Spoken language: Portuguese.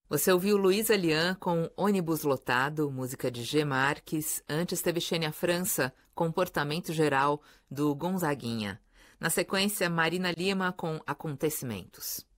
Você ouviu Luísa Lian com Ônibus Lotado, música de G. Marques. Antes teve Xênia França, Comportamento Geral, do Gonzaguinha. Na sequência, Marina Lima com Acontecimentos.